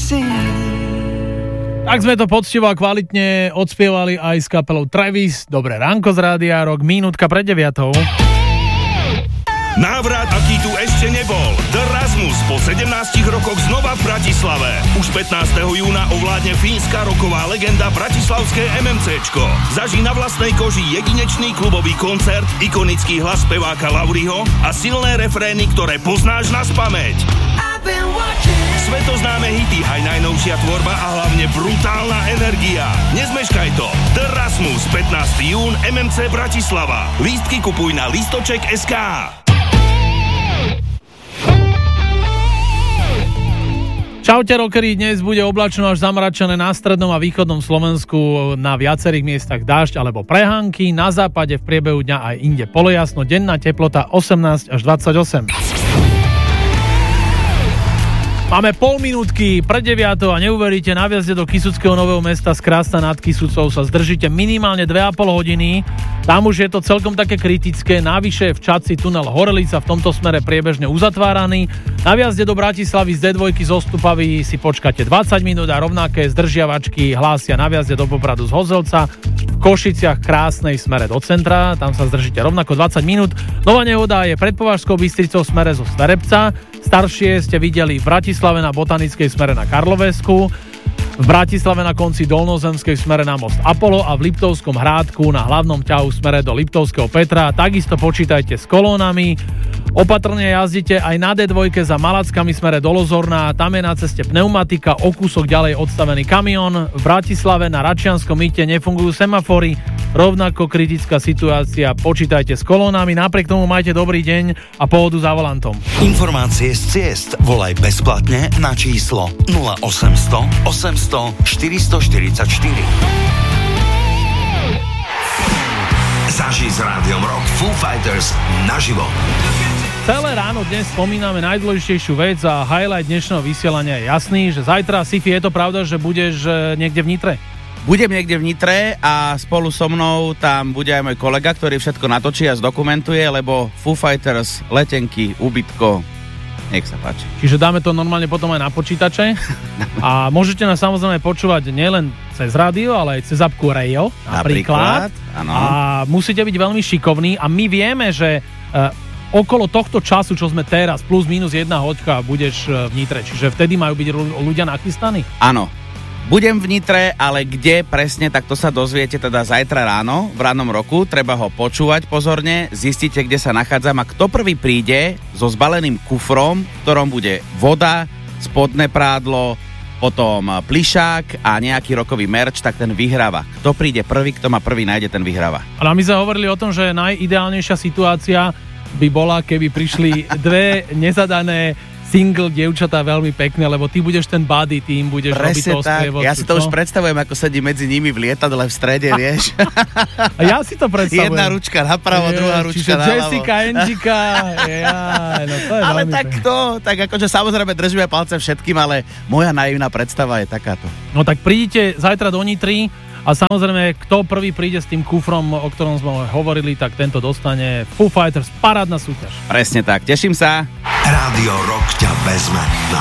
Tak sme to poctivo a kvalitne odspievali aj s kapelou Travis. Dobré ránko z Rádia Rock, minútka pred 9:00. Návrat, aký tu ešte nebol. The Rasmus po 17 rokoch znova v Bratislave. Už 15. júna ovládne fínska roková legenda bratislavské MMCčko. Zažij na vlastnej koži jedinečný klubový koncert, ikonický hlas speváka Lauriho a silné refrény, ktoré poznáš naspamäť. Svetoznáme hity, aj najnovšia tvorba a hlavne brutálna energia. Nezmeškaj to. The Rasmus, 15. jún, MMC Bratislava. Lístky kupuj na listoček.sk. Čaute rockeri, dnes bude oblačno až zamračené na strednom a východnom Slovensku, na viacerých miestach dážď alebo prehánky, na západe v priebehu dňa aj inde polojasno, denná teplota 18 až 28. Máme pol minútky pred 9:00 a neuveríte, na vjazde do Kysuckého Nového Mesta z Krásna nad Kysucou sa zdržíte minimálne 2,5 hodiny. Tam už je to celkom také kritické, navyše v Čadci tunel Horelica v tomto smere priebežne uzatváraný. Na vjazde do Bratislavy z D2 z Ostupavy si počkáte 20 minút a rovnaké zdržiavačky hlásia na vjazde do Popradu z Hozelca. V Košiciach Krásnej smere do centra, tam sa zdržíte rovnako 20 minút. Nová nehoda je pred Považskou Bystricou smere zo Sverepca. Staršie ste videli v Bratislave na Botanickej smere na Karlovesku, v Bratislave na konci Dolnozemskej smere na most Apollo a v Liptovskom Hrádku na hlavnom ťahu smere do Liptovského Petra. Takisto počítajte s kolónami. Opatrne jazdite aj na D2 za Malackami smere do Lozorna, tam je na ceste pneumatika, o kúsok ďalej odstavený kamión. V Bratislave na Račianskom mýte nefungujú semafory, rovnako kritická situácia, počítajte s kolónami. Napriek tomu majte dobrý deň a pohodu za volantom. Informácie z ciest volaj bezplatne na číslo 0800 800 444. Zažij s Rádiom Rock Foo Fighters naživo. Celé ráno dnes spomíname najdôležitejšiu vec a highlight dnešného vysielania je jasný, že zajtra, Sifi, je to pravda, že budeš niekde v Nitre? Budem niekde v Nitre a spolu so mnou tam bude aj môj kolega, ktorý všetko natočí a zdokumentuje, lebo Foo Fighters, letenky, ubytko, nech sa páči. Čiže dáme to normálne potom aj na počítače a môžete nás samozrejme počúvať nielen cez rádio, ale aj cez apku Radio napríklad. Áno. A musíte byť veľmi šikovní a my vieme, že okolo tohto času, čo sme teraz, plus minus 1 hodka, budeš v Nitre. Čiže vtedy majú byť ľudia nachystaní? Áno. Budem v Nitre, ale kde presne, tak to sa dozviete teda zajtra ráno, v rannom roku. Treba ho počúvať pozorne, zistíte, kde sa nachádzam a kto prvý príde so zbaleným kufrom, v ktorom bude voda, spodné prádlo, potom plišák a nejaký rokový merch, tak ten vyhráva. Kto príde prvý, kto ma prvý nájde, ten vyhráva. Ale my sme hovorili o tom, že najideálnejšia situácia by bola, keby prišli dve nezadané single dievčatá veľmi pekné, lebo ty budeš ten buddy, ty im budeš robiť toho sprievodcu. Ja si to už predstavujem, ako sedí medzi nimi v lietadle v strede, vieš. A ja si to predstavujem. Jedna ručka napravo, druhá ručka naľavo. Jessica, Angika, no to je ale veľmi tak pekné. tak akože samozrejme držíme palce všetkým, ale moja naivná predstava je takáto. No tak prídite zajtra do Nitry a samozrejme, kto prvý príde s tým kufrom, o ktorom sme hovorili, tak tento dostane Foo Fighters, parádna súťaž. Presne tak, teším sa. Rádio Rock ťa vezme na